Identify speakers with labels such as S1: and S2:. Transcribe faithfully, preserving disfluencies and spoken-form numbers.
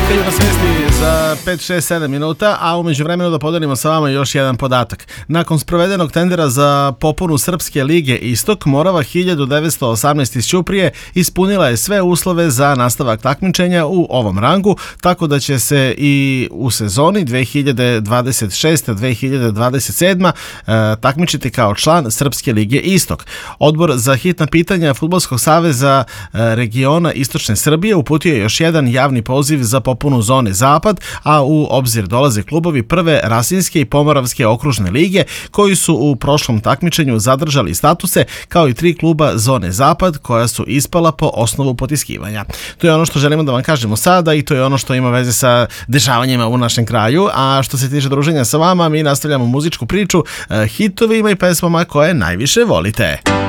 S1: Čekaju na svesti za pet, šest, sedam minuta, a umeđu vremenu da podelimo sa vama još jedan podatak. Nakon sprovedenog tendera za popunu Srpske lige Istok, Morava hiljadu devetsto osamnaest iz Ćuprije ispunila je sve uslove za nastavak takmičenja u ovom rangu, tako da će se i u sezoni dve hiljade dvadeset šeste dve hiljade dvadeset sedme e, takmičiti kao član Srpske lige Istok. Odbor za hitna pitanja Fudbalskog saveza e, regiona Istočne Srbije uputio je još jedan javni poziv za popunu zone Zapad, a u obzir dolaze klubovi prve Rasinske i Pomoravske okružne lige koji su u prošlom takmičenju zadržali statuse, kao i tri kluba zone Zapad koja su ispala po osnovu potiskivanja. To je ono što želimo da vam kažemo sada i to je ono što ima veze sa dešavanjima u našem kraju, a što se tiče druženja sa vama, mi nastavljamo muzičku priču hitovima i pesmama koje najviše volite.